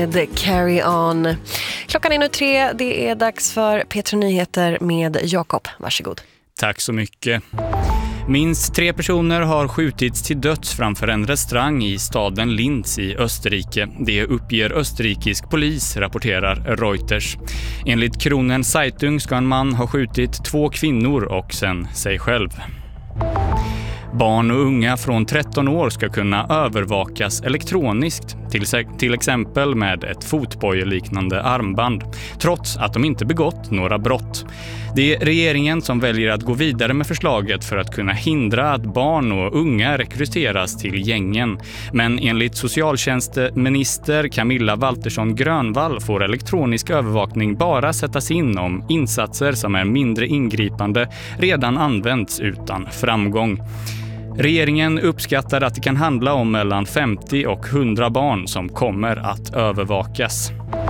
med Carry On. Klockan är nu 3, det är dags för P3 Nyheter med Jakob. Varsågod. Tack så mycket. Minst 3 personer har skjutits till döds framför en restaurang i staden Linz i Österrike. Det uppger österrikisk polis, rapporterar Reuters. Enligt Kronen Zeitung ska en man ha skjutit 2 kvinnor och sen sig själv. Barn och unga från 13 år ska kunna övervakas elektroniskt, till exempel med ett fotboja-liknande armband, trots att de inte begått några brott. Det är regeringen som väljer att gå vidare med förslaget för att kunna hindra att barn och unga rekryteras till gängen. Men enligt socialtjänstminister Camilla Waltersson Grönvall får elektronisk övervakning bara sättas in om insatser som är mindre ingripande redan använts utan framgång. Regeringen uppskattar att det kan handla om mellan 50 och 100 barn som kommer att övervakas.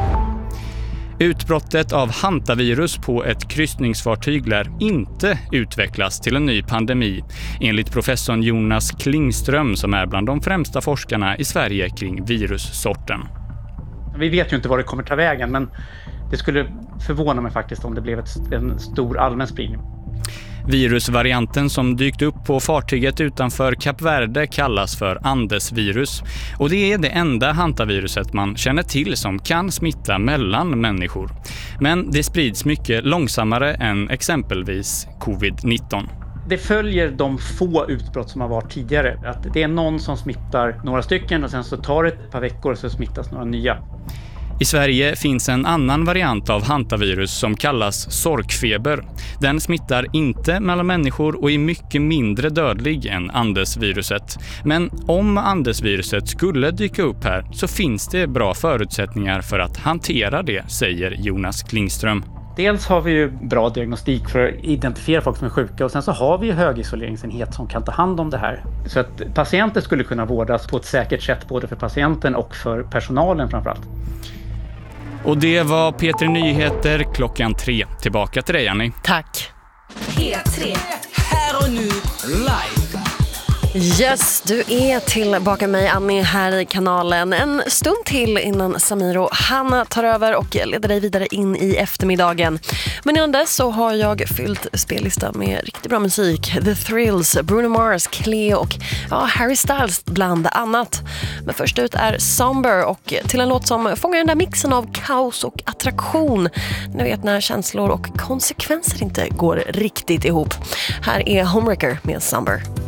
Utbrottet av hantavirus på ett kryssningsfartyg lär inte utvecklas till en ny pandemi, enligt professorn Jonas Klingström som är bland de främsta forskarna i Sverige kring virussorten. Vi vet ju inte var det kommer ta vägen, men det skulle förvåna mig faktiskt om det blev en stor allmän spridning. Virusvarianten som dykt upp på fartyget utanför Kap Verde kallas för Andesvirus och det är det enda hantaviruset man känner till som kan smitta mellan människor. Men det sprids mycket långsammare än exempelvis covid-19. Det följer de få utbrott som har varit tidigare. Att det är någon som smittar några stycken och sen så tar det ett par veckor och så smittas några nya. I Sverige finns en annan variant av hantavirus som kallas sorkfeber. Den smittar inte mellan människor och är mycket mindre dödlig än Andesviruset. Men om Andesviruset skulle dyka upp här så finns det bra förutsättningar för att hantera det, säger Jonas Klingström. Dels har vi ju bra diagnostik för att identifiera folk som är sjuka och sen så har vi ju högisoleringsenhet som kan ta hand om det här. Så att patienter skulle kunna vårdas på ett säkert sätt både för patienten och för personalen framförallt. Och det var P3 Nyheter klockan 3. Tillbaka till dig, Annie. Tack. P3. Här och nu live. Yes, du är tillbaka med mig, Annie, här i kanalen. En stund till innan Samiro Hanna tar över och leder dig vidare in i eftermiddagen. Men innan dess så har jag fyllt spellistan med riktigt bra musik. The Thrills, Bruno Mars, Cleo och Harry Styles bland annat. Men först ut är Somber och till en låt som fångar den där mixen av kaos och attraktion. Ni vet när känslor och konsekvenser inte går riktigt ihop. Här är Homewrecker med Somber.